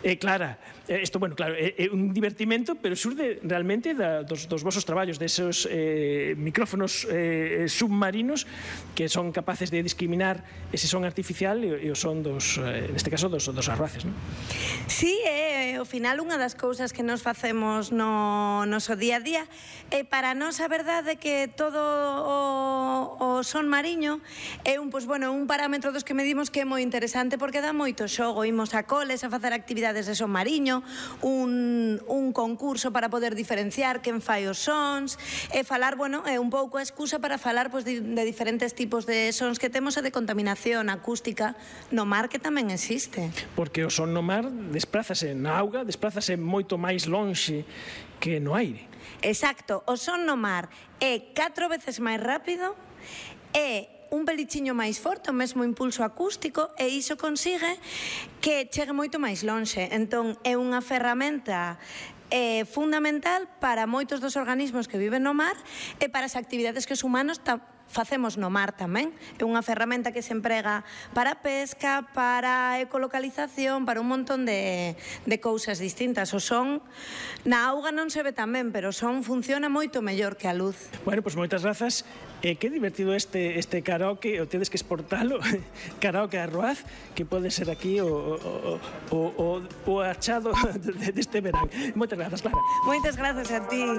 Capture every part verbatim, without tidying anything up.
Eh, Clara, isto, bueno, claro, é, é un divertimento, pero surde realmente da, dos, dos vosos traballos, desos eh, micrófonos eh, submarinos que son capaces de discriminar ese son artificial e, e o son dos, eh, neste caso, dos, dos arraces, non? Sí, é, ao final, unha das cousas que nos facemos no noso día a día é para nós a verdade que todo o, o son mariño é un, pues, bueno, un parámetro dos que medimos que é moi interesante porque dá moito xogo, imos a coles a facer actividades de son mariño, un, un concurso para poder diferenciar quen fai os sons e falar, bueno, é un pouco a excusa para falar pues, de, de diferentes tipos de sons que temos e de contaminación acústica no mar que tamén existe. Porque o son no mar desplázase na auga, desplázase moito máis lonxe que no aire. Exacto, o son no mar é catro veces máis rápido e un pelichiño máis forte, o mesmo impulso acústico, e iso consigue que chegue moito máis lonxe. Entón, é unha ferramenta eh, fundamental para moitos dos organismos que viven no mar e para as actividades que os humanos facemos no mar tamén. É unha ferramenta que se emprega para pesca, para ecolocalización, para un montón de, de cousas distintas. O son, na auga non se ve tamén, pero o son funciona moito mellor que a luz. Bueno, pois moitas grazas. Eh, que divertido este, este karaoke, o tedes que exportalo, karaoke arroaz, que pode ser aquí o, o, o, o, o achado deste verán. Moitas grazas, Clara. Moitas grazas a ti.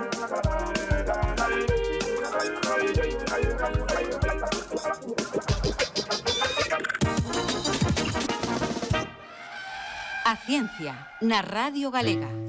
A ciencia na Radio Galega.